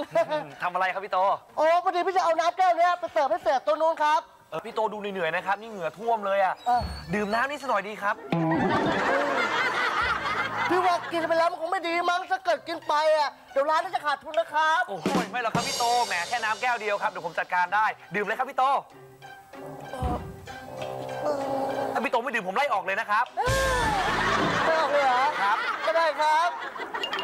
ทำอะไรครับพี่โตโอ้พอดีพี่จะเอาน้ำแก้วนี้ไปเสิร์ฟให้เสร็จตัวนู้นครับพี่โตดูเหนื่อยๆนะครับนี่เหงื่อท่วมเลยอ่ะดื่มน้ำนี่สักหน่อยดีครับพี่ว่ากินไปแล้วมันคงไม่ดีมั้งถ้าเกิดกินไปอ่ะเดี๋ยวร้านน่าจะขาดทุนนะครับโอ้โหไม่หรอกครับพี่โตแหมแค่น้ำแก้วเดียวครับเดี๋ยวผมจัดการได้ดื่มเลยครับพี่โตถ้าพี่โตไม่ดื่มผมไล่ออกเลยนะครับไม่ออกเลยเหรอครับก็ได้ครับ